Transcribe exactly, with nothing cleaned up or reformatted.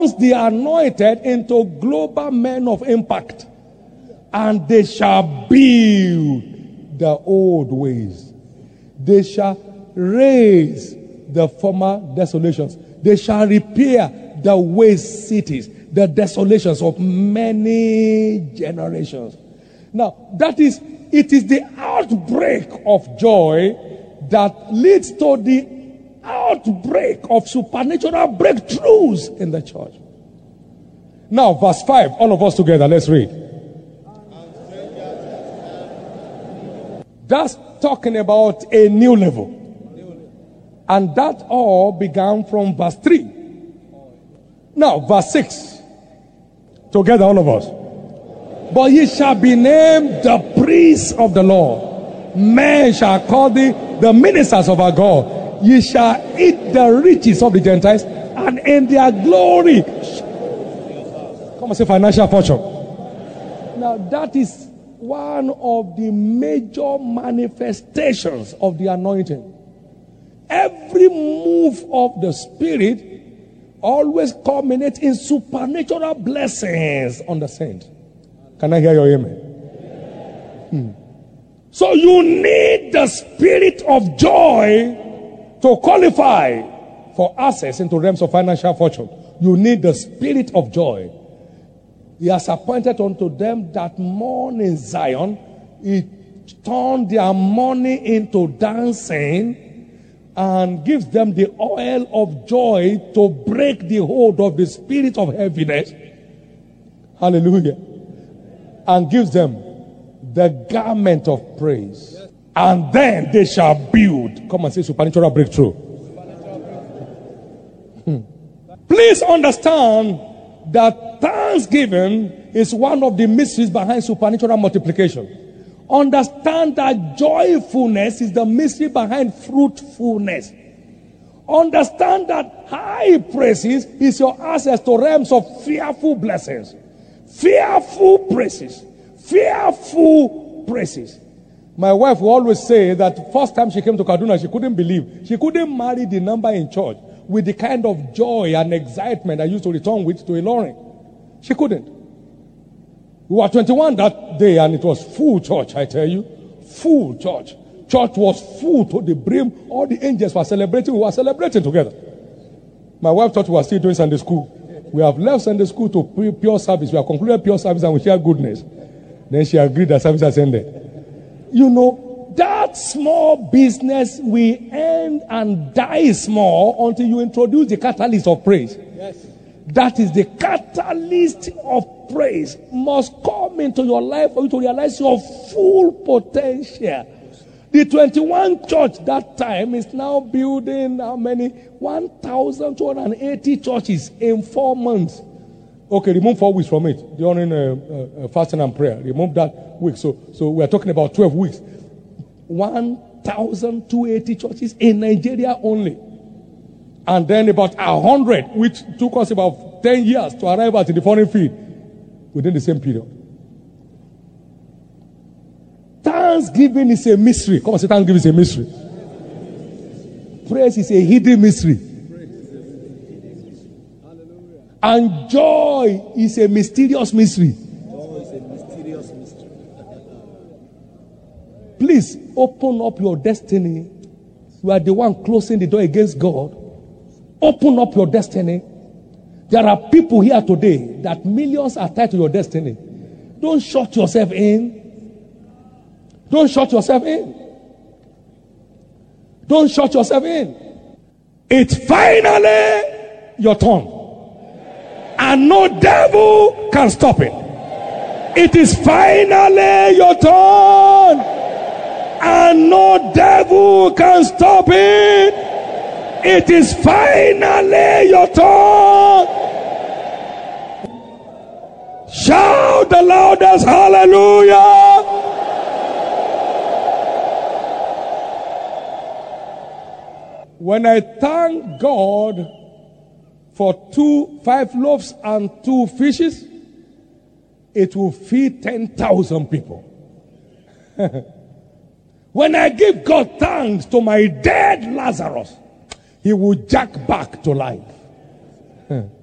the anointed into global men of impact, and they shall build the old ways. They shall raise the former desolations. They shall repair the waste cities, the desolations of many generations. Now, that is, it is the outbreak of joy that leads to the outbreak of supernatural breakthroughs in the church. Now, verse five, all of us together, let's read. That's talking about a new level. And that all began from verse three. Now, verse six. Together, all of us. But ye shall be named the priests of the Lord. Men shall call thee the ministers of our God. Ye shall eat the riches of the Gentiles, and in their glory. Come and say financial fortune. Now, that is one of the major manifestations of the anointing. Every move of the Spirit always culminates in supernatural blessings on the saint. Can I hear your amen? Hmm. So you need the spirit of joy to qualify for access into realms of financial fortune. You need the spirit of joy. He has appointed unto them that mourn in Zion. He turned their mourning into dancing, and gives them the oil of joy to break the hold of the spirit of heaviness. Hallelujah. And gives them the garment of praise. And then they shall build. Come and say supernatural breakthrough. Hmm. Please understand that thanksgiving is one of the mysteries behind supernatural multiplication. Understand that joyfulness is the mystery behind fruitfulness. Understand that high praises is your access to realms of fearful blessings. Fearful praises. Fearful praises. My wife will always say that the first time she came to Kaduna, she couldn't believe. She couldn't marry the number in church with the kind of joy and excitement I used to return with to Ilorin. She couldn't. We were twenty-one that day, and it was full church, I tell you. Full church. Church was full to the brim. All the angels were celebrating. We were celebrating together. My wife thought we were still doing Sunday school. We have left Sunday school to pure service. We have concluded pure service and we share goodness. Then she agreed that service has ended. You know, that small business will end and die small until you introduce the catalyst of praise. Yes. That is the catalyst of praise must come into your life for you to realize your full potential. The twenty-one church that time is now building how many? one thousand two hundred eighty churches in four months. Okay, remove four weeks from it during uh, uh, fasting and prayer. Remove that week. So, so we are talking about twelve weeks. one thousand two hundred eighty churches in Nigeria only. And then about one hundred, which took us about ten years to arrive at the foreign field within the same period. Thanksgiving is a mystery. Come on, say thanksgiving is a mystery. Praise is a hidden mystery. And joy is a mysterious mystery. Joy is a mysterious mystery. Please open up your destiny. You are the one closing the door against God. Open up your destiny. There are people here today that millions are tied to your destiny. Don't shut yourself in. Don't shut yourself in. Don't shut yourself in. It's finally your turn. And no devil can stop it. It is finally your turn. And no devil can stop it. It is finally your turn. Shout the loudest hallelujah. When I thank God for two, five loaves and two fishes, it will feed ten thousand people. When I give God thanks to my dead Lazarus, he will jack back to life.